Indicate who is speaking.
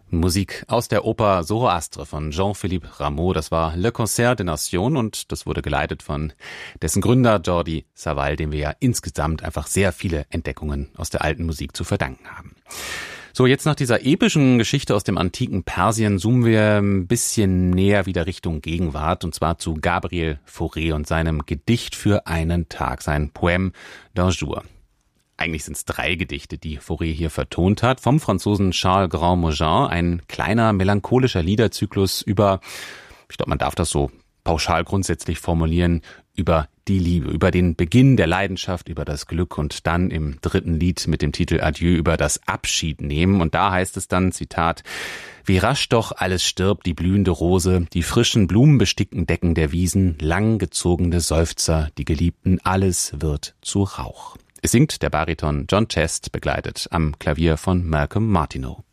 Speaker 1: Musik aus der Oper Zoroastre von Jean-Philippe Rameau. Das war Le Concert des Nations und das wurde geleitet von dessen Gründer Jordi Savall, dem wir ja insgesamt einfach sehr viele Entdeckungen aus der alten Musik zu verdanken haben. So, jetzt nach dieser epischen Geschichte aus dem antiken Persien zoomen wir ein bisschen näher wieder Richtung Gegenwart, und zwar zu Gabriel Fauré und seinem Gedicht für einen Tag, sein Poème d'un jour. Eigentlich sind es 3 Gedichte, die Fauré hier vertont hat. Vom Franzosen Charles Grand-Mogin, ein kleiner melancholischer Liederzyklus über, ich glaube, man darf das so pauschal grundsätzlich formulieren, über die Liebe, über den Beginn der Leidenschaft, über das Glück und dann im 3. Lied mit dem Titel Adieu über das Abschiednehmen. Und da heißt es dann, Zitat, wie rasch doch alles stirbt, die blühende Rose, die frischen blumenbestickten Decken der Wiesen, lang gezogene Seufzer, die Geliebten, alles wird zu Rauch. Es singt der Bariton John Chest, begleitet am Klavier von Malcolm Martineau.